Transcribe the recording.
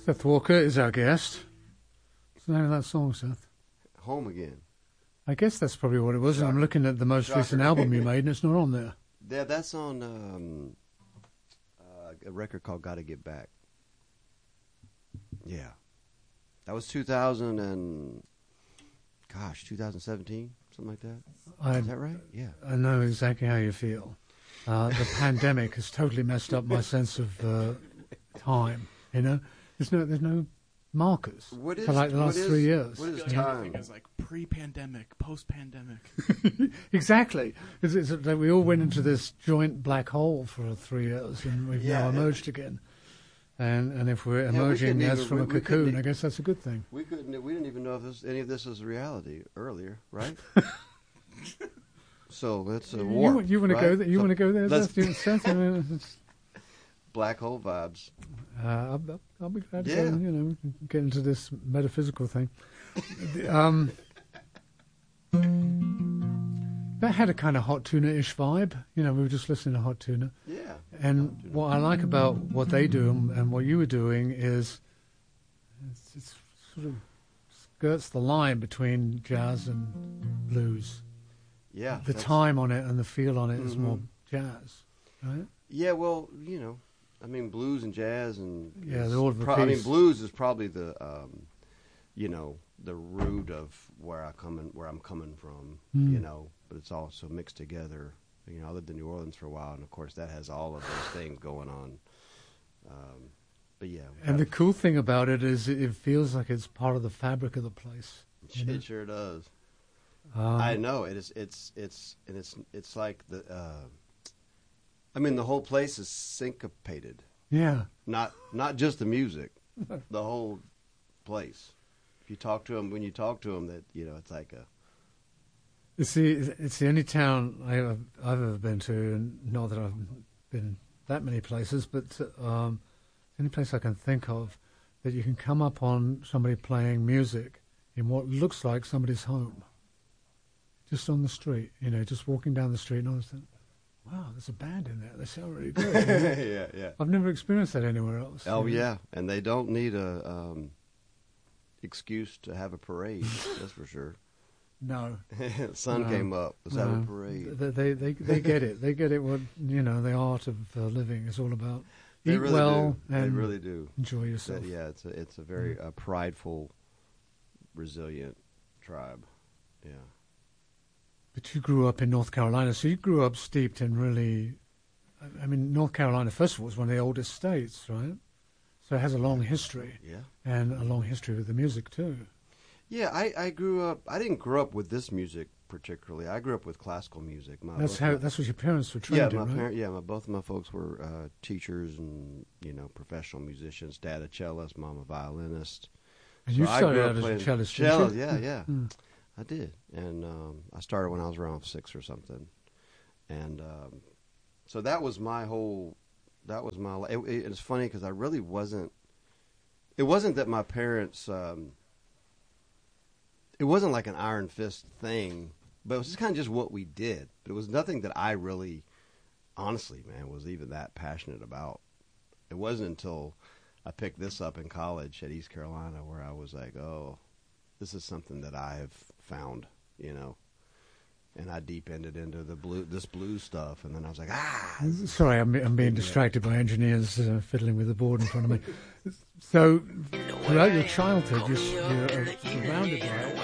Seth Walker is our guest. What's the name of that song, Seth? Home Again. I guess that's probably what it was. I'm looking at the most recent album you made, and it's not on there. Yeah, that's on a record called Gotta Get Back. Yeah. That was 2017, something like that. Is that right? Yeah. I know exactly how you feel. The pandemic has totally messed up my sense of time. You know, there's no markers for like the last 3 years. What is time? It's like pre-pandemic, post-pandemic. Exactly. It's like we all went into this joint black hole for 3 years, and we've now emerged again. And if we're emerging as from a cocoon, I guess that's a good thing. We didn't even know if any of this was reality earlier, right? So let's warp. You want to go there? You want to go there? That's black hole vibes. I'll be glad to get into this metaphysical thing. That had a kind of Hot Tuna-ish vibe. You know, we were just listening to Hot Tuna. Yeah. And what I like about what they do and what you were doing is it's sort of skirts the line between jazz and blues. Yeah. The time on it and the feel on it is more jazz, right? Yeah, well, you know, I mean, blues and jazz and... Yeah, they're all of a piece. I mean, blues is probably the, the root of where I'm coming from, you know, but it's also mixed together. You know, I lived in New Orleans for a while, and of course that has all of those things going on. But yeah. And the cool thing about it is it feels like it's part of the fabric of the place. It sure does. I know it is. It's like the. I mean, the whole place is syncopated. Yeah. Not just the music, the whole place. If you talk to them, that it's like a. It's the only town I've ever been to, and not that I've been that many places, but the only place I can think of that you can come up on somebody playing music in what looks like somebody's home, just on the street, you know, just walking down the street, and I was thinking, wow, there's a band in there. They sound really good. You know? Yeah. I've never experienced that anywhere else. Oh, yeah, and they don't need a excuse to have a parade, that's for sure. No. The sun came up. Let's have a parade. They get it. They get it. What the art of living is all about. They Eat really well do. and they really do. Enjoy yourself. It's a very prideful, resilient tribe. Yeah. But you grew up in North Carolina, so you grew up steeped in really. I mean, North Carolina, first of all, is one of the oldest states, right? So it has a long history. Yeah. And a long history with the music too. Yeah, I grew up. I didn't grow up with this music particularly. I grew up with classical music. That's what your parents were trained in, right? Both of my folks were teachers and professional musicians. Dad a cellist, mom a violinist. And you started out as a cellist. Cello, yeah. I did, and I started when I was around 6 or something, and so that was my whole. That was my. It's funny because I really wasn't. It wasn't that my parents. It wasn't like an iron fist thing, but it was just kind of just what we did. But it was nothing that I really, honestly, man, was even that passionate about. It wasn't until I picked this up in college at East Carolina where I was like, oh, this is something that I have found, And I deep-ended into this blues stuff, and then I was like, Sorry, I'm being distracted by engineers fiddling with the board in front of me. So, throughout your childhood, you're surrounded by